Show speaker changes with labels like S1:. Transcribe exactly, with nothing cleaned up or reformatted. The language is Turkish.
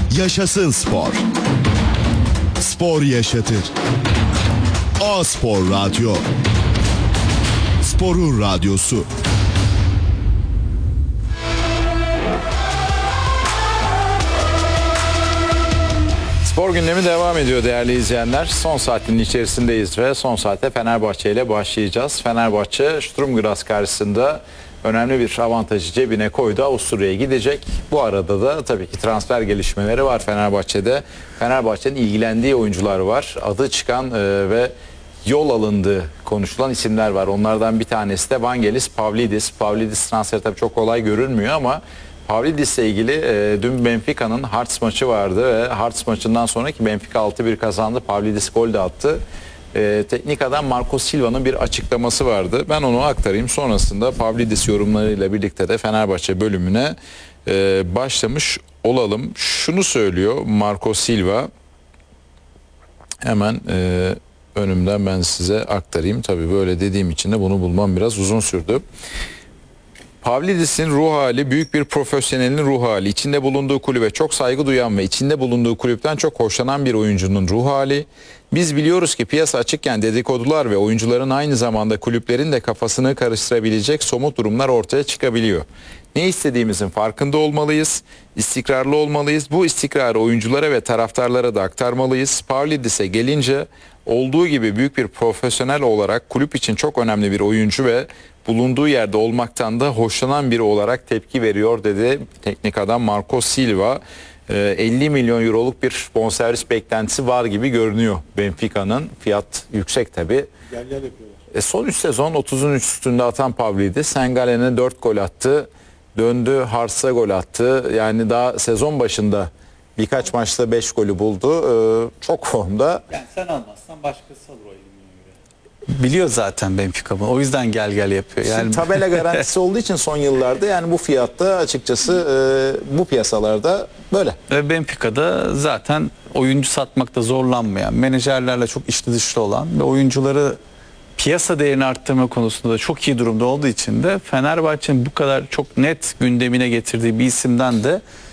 S1: Yaşasın spor. Spor yaşatır. A-Spor Radyo. Sporun radyosu.
S2: Spor gündemi devam ediyor değerli izleyenler. Son saatin içerisindeyiz ve son saate Fenerbahçe ile başlayacağız. Fenerbahçe Sturm Graz karşısında önemli bir avantajı cebine koydu. Avusturya'ya gidecek. Bu arada da tabii ki transfer gelişmeleri var Fenerbahçe'de. Fenerbahçe'nin ilgilendiği oyuncular var. Adı çıkan e, ve yol alındığı konuşulan isimler var. Onlardan bir tanesi de Vangelis Pavlidis. Pavlidis transferi tabii çok kolay görünmüyor ama Pavlidis'le ilgili e, dün Benfica'nın Hearts maçı vardı ve Hearts maçından sonraki Benfica altı bir kazandı. Pavlidis gol de attı. E, teknik adam Marco Silva'nın bir açıklaması vardı. Ben onu aktarayım. Sonrasında Pavlidis yorumlarıyla birlikte de Fenerbahçe bölümüne e, başlamış olalım. Şunu söylüyor Marco Silva. Hemen e, önümden ben size aktarayım. Tabii böyle dediğim için de bunu bulmam biraz uzun sürdü. Pavlidis'in ruh hali büyük bir profesyonelin ruh hali. İçinde bulunduğu kulübe çok saygı duyan ve içinde bulunduğu kulüpten çok hoşlanan bir oyuncunun ruh hali. Biz biliyoruz ki piyasa açıkken dedikodular ve oyuncuların aynı zamanda kulüplerin de kafasını karıştırabilecek somut durumlar ortaya çıkabiliyor. Ne istediğimizin farkında olmalıyız, istikrarlı olmalıyız. Bu istikrarı oyunculara ve taraftarlara da aktarmalıyız. Pavlidis'e gelince olduğu gibi büyük bir profesyonel olarak kulüp için çok önemli bir oyuncu ve bulunduğu yerde olmaktan da hoşlanan biri olarak tepki veriyor dedi teknik adam Marco Silva. elli milyon euroluk bir bonservis beklentisi var gibi görünüyor Benfica'nın. Fiyat yüksek tabii.
S3: Gel gel yapıyorlar.
S2: E son üç sezon otuzun üstünde atan Pavlidis Sengalen'e dört gol attı. Döndü Hearts'a gol attı. Yani daha sezon başında birkaç maçta beş golü buldu. Ee, çok formda.
S3: Yani sen almazsan başkası alır o elli milyon euro.
S4: Biliyor zaten Benfica bunu. O yüzden gel gel yapıyor. Yani
S2: Şimdi tabela garantisi olduğu için son yıllarda yani bu fiyatta açıkçası e, bu piyasalarda böyle.
S4: ve Benfica'da zaten oyuncu satmakta zorlanmayan, menajerlerle çok içli dışlı olan ve oyuncuları piyasa değerini arttırma konusunda da çok iyi durumda olduğu için de Fenerbahçe'nin bu kadar çok net gündemine getirdiği bir isimden de